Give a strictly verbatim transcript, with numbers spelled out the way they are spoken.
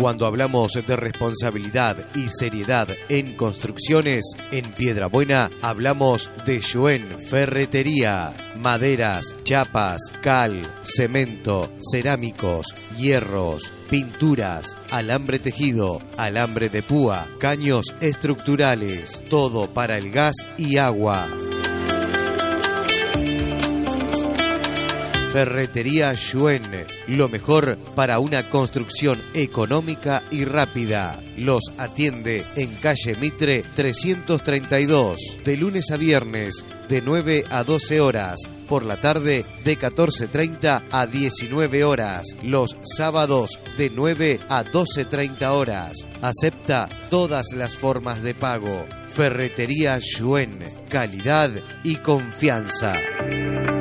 Cuando hablamos de responsabilidad y seriedad en construcciones, en Piedrabuena hablamos de Yuen Ferretería. Maderas, chapas, cal, cemento, cerámicos, hierros, pinturas, alambre tejido, alambre de púa, caños estructurales, todo para el gas y agua. Ferretería Yuen, lo mejor para una construcción económica y rápida. Los atiende en calle Mitre trescientos treinta y dos, de lunes a viernes, de nueve a doce horas, por la tarde de catorce treinta a diecinueve horas, los sábados de nueve a doce treinta horas. Acepta todas las formas de pago. Ferretería Yuen, calidad y confianza.